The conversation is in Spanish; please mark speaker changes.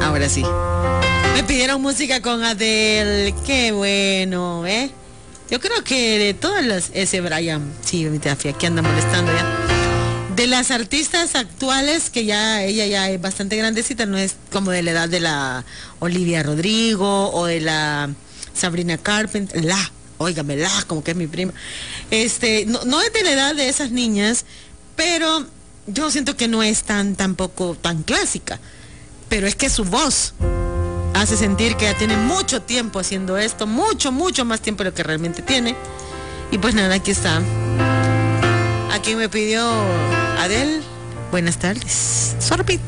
Speaker 1: Ahora sí. Me pidieron música con Adele. Qué bueno, ¿eh? Yo creo que de todas las... Ese Brian, sí, mi Tafi, aquí anda molestando ya. De las artistas actuales, que ya ella ya es bastante grandecita, no es como de la edad de la Olivia Rodrigo o de la Sabrina Carpenter, óigame, como que es mi prima. No es de la edad de esas niñas, pero yo siento que no es tampoco tan clásica. Pero es que su voz hace sentir que ya tiene mucho tiempo haciendo esto, mucho más tiempo de lo que realmente tiene. Y pues nada, aquí está. ¿A quién me pidió Adele? Buenas tardes. Sorbito.